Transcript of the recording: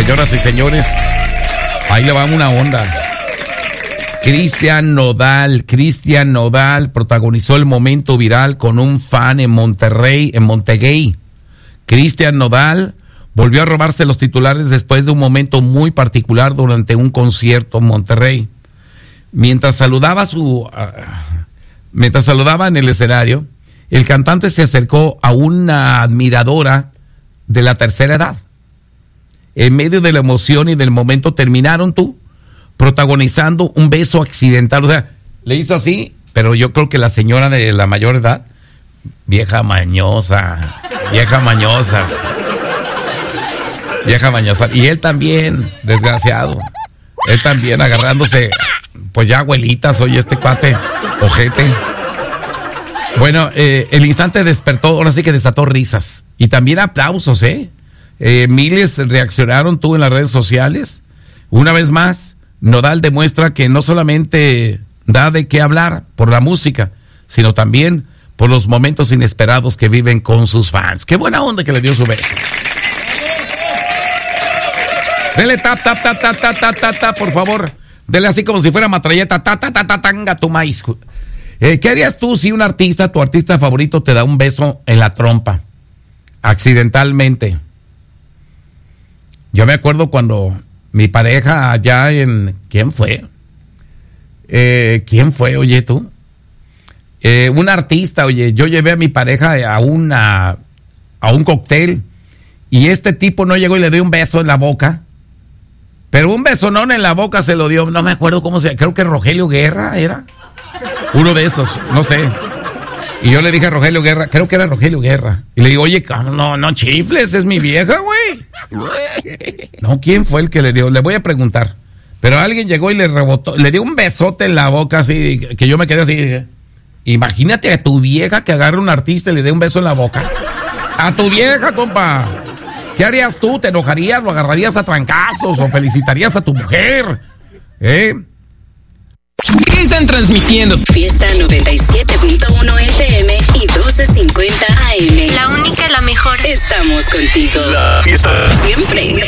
señoras y señores, ahí le va una onda. Cristian Nodal protagonizó el momento viral con un fan en Monterrey, en Montegay. Cristian Nodal volvió a robarse los titulares después de un momento muy particular durante un concierto en Monterrey. Mientras saludaba en el escenario, el cantante se acercó a una admiradora de la tercera edad. En medio de la emoción y del momento terminaron protagonizando un beso accidental. O sea, le hizo así, pero yo creo que la señora de la mayor edad, vieja mañosa. Y él también, desgraciado. Él también agarrándose, pues ya abuelitas, oye, este cuate, ojete. Bueno, el instante despertó, ahora sí que desató risas. Y también aplausos, miles reaccionaron en las redes sociales. Una vez más, Nodal demuestra que no solamente da de qué hablar por la música, sino también por los momentos inesperados que viven con sus fans. Qué buena onda que le dio su beso. Dele tap, por favor. Dele así como si fuera matralleta, tanga tu maíz. ¿Qué harías tú si tu artista favorito te da un beso en la trompa? Accidentalmente. Yo me acuerdo cuando mi pareja allá en... ¿Quién fue? Oye, tú? Un artista, oye, yo llevé a mi pareja a un cóctel y este tipo no llegó y le dio un beso en la boca. Pero un besonón en la boca se lo dio, no me acuerdo cómo se llama, creo que Rogelio Guerra era. Uno de esos, no sé. Y yo le dije a Rogelio Guerra, creo que era Rogelio Guerra. Y le digo, oye, no chifles, es mi vieja, güey. No, ¿quién fue el que le dio? Le voy a preguntar. Pero alguien llegó y le rebotó, le dio un besote en la boca así, que yo me quedé así. Dije, imagínate a tu vieja que agarre un artista y le dé un beso en la boca. A tu vieja, compa. ¿Qué harías tú? ¿Te enojarías? ¿Lo agarrarías a trancazos? ¿O felicitarías a tu mujer? ¿Qué están transmitiendo? Fiesta 97.1 FM y 1250 AM. La única, la mejor. Estamos contigo. La fiesta. Siempre.